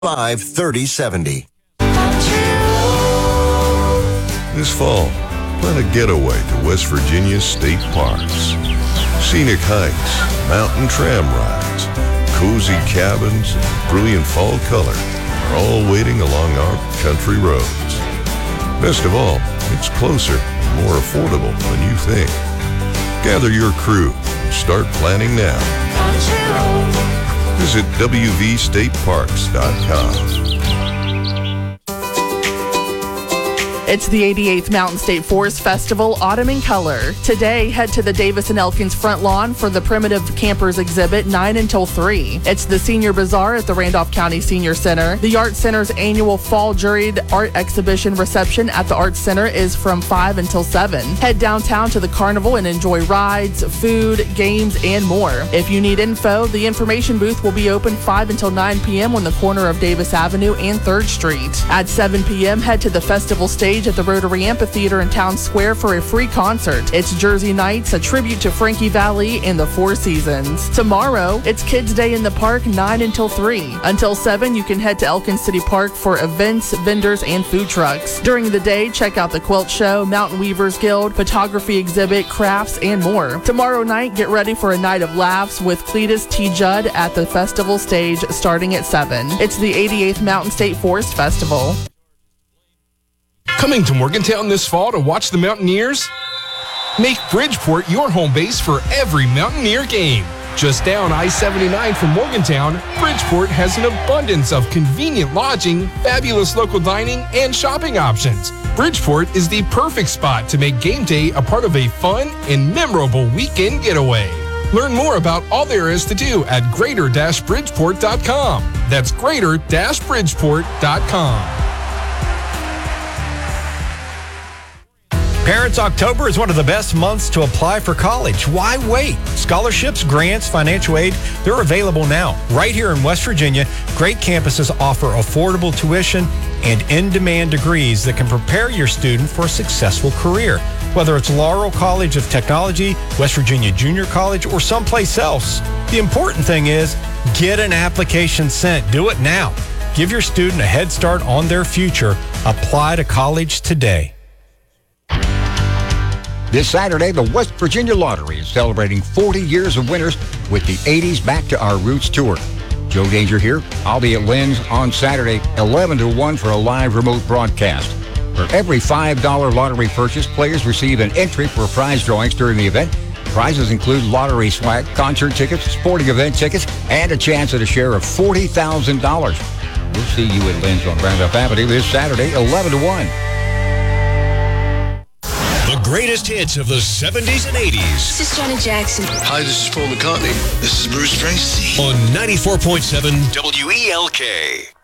53070. This fall, plan a getaway to West Virginia's state parks. Scenic hikes, mountain tram rides, cozy cabins, and brilliant fall color are all waiting along our country roads. Best of all, it's closer and more affordable than you think. Gather your crew and start planning now. Visit wvstateparks.com. It's the 88th Mountain State Forest Festival, Autumn in Color. Today, head to the Davis and Elkins front lawn for the Primitive Campers exhibit 9 until 3. It's the Senior Bazaar at the Randolph County Senior Center. The Art Center's annual Fall Juried Art Exhibition reception at the Art Center is from 5 until 7. Head downtown to the carnival and enjoy rides, food, games, and more. If you need info, the information booth will be open 5 until 9 p.m. on the corner of Davis Avenue and 3rd Street. At 7 p.m., head to the festival stage at the Rotary Amphitheater in Town Square for a free concert. It's Jersey Nights, a tribute to Frankie Valli and the Four Seasons. Tomorrow, it's Kids Day in the Park, 9 until 3. Until 7, you can head to Elkins City Park for events, vendors, and food trucks. During the day, check out the Quilt Show, Mountain Weavers Guild, photography exhibit, crafts, and more. Tomorrow night, get ready for a night of laughs with Cletus T. Judd at the festival stage starting at 7. It's the 88th Mountain State Forest Festival. Coming to Morgantown this fall to watch the Mountaineers? Make Bridgeport your home base for every Mountaineer game. Just down I-79 from Morgantown, Bridgeport has an abundance of convenient lodging, fabulous local dining, and shopping options. Bridgeport is the perfect spot to make game day a part of a fun and memorable weekend getaway. Learn more about all there is to do at greater-bridgeport.com. That's greater-bridgeport.com. Parents, October is one of the best months to apply for college. Why wait? Scholarships, grants, financial aid, they're available now. Right here in West Virginia, great campuses offer affordable tuition and in-demand degrees that can prepare your student for a successful career. Whether it's Laurel College of Technology, West Virginia Junior College, or someplace else, the important thing is get an application sent. Do it now. Give your student a head start on their future. Apply to college today. This Saturday, the West Virginia Lottery is celebrating 40 years of winners with the 80s Back to Our Roots Tour. Joe Danger here. I'll be at Lynn's on Saturday, 11 to 1 for a live remote broadcast. For every $5 lottery purchase, players receive an entry for prize drawings during the event. Prizes include lottery swag, concert tickets, sporting event tickets, and a chance at a share of $40,000. We'll see you at Lynn's on Randolph Avenue this Saturday, 11 to 1. The greatest hits of the 70s and 80s. This is Janet Jackson. Hi, this is Paul McCartney. This is Bruce Springsteen. On 94.7 WELK.